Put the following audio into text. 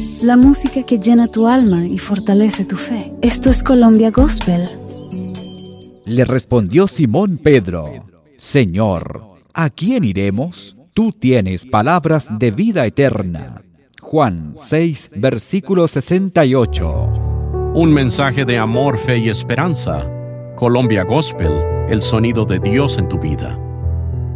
la música que llena tu alma y fortalece tu fe. Esto es Colombia Gospel. Le respondió Simón Pedro: Señor, ¿a quién iremos? Tú tienes palabras de vida eterna. Juan 6, versículo 68. Un mensaje de amor, fe y esperanza. Colombia Gospel, el sonido de Dios en tu vida.